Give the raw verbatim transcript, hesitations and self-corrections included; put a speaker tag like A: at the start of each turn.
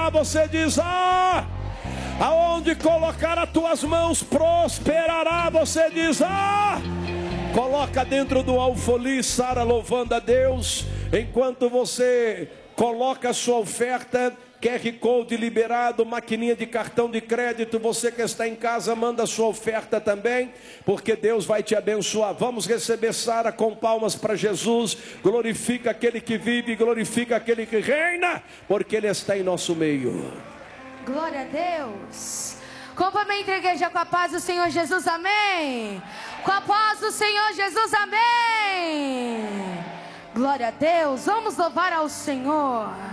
A: prosperará, você diz: ah. Aonde colocar as tuas mãos prosperará, você diz: ah. Coloca dentro do alfolim, Sara, louvando a Deus. Enquanto você coloca a sua oferta, Q R Code liberado, maquininha de cartão de crédito. Você que está em casa, manda a sua oferta também, porque Deus vai te abençoar. Vamos receber Sara com palmas para Jesus. Glorifica aquele que vive, glorifica aquele que reina, porque Ele está em nosso meio.
B: Glória a Deus. Cumprimento a igreja com a paz do Senhor Jesus, amém. Com a paz do Senhor Jesus, amém. Glória a Deus. Vamos louvar ao Senhor.